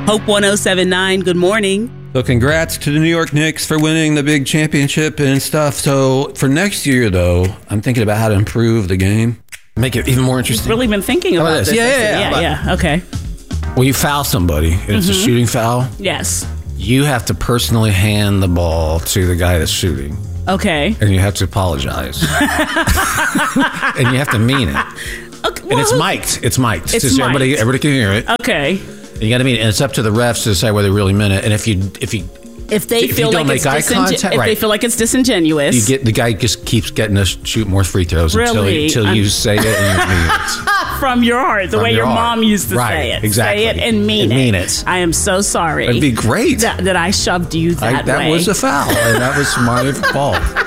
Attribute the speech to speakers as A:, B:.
A: Hope 1079, good morning.
B: So congrats to the New York Knicks for winning the big championship and stuff. So for next year, though, I'm thinking about how to improve the game. Make it even more interesting.
A: You've really been thinking about this.
B: Yeah.
A: Okay.
B: When you foul somebody, and it's a shooting foul,
A: Yes.
B: you have to personally hand the ball to the guy that's shooting.
A: Okay.
B: And you have to apologize. And you have to mean it.
A: Okay.
B: And it's mic'd. It's mic'd.
A: It's
B: So
A: mic'd.
B: everybody can hear it.
A: Okay.
B: And you got to mean it. And it's up to the refs to decide whether they really meant it. And if they
A: feel
B: don't
A: like
B: make eye contact,
A: they feel like it's disingenuous,
B: the guy just keeps getting to shoot more free throws until you say it and you mean it.
A: From your heart, the way your mom used to say it.
B: Exactly.
A: Say it and mean it. I am so sorry.
B: It'd be great
A: that I shoved you that way.
B: That was a foul, and that was my fault.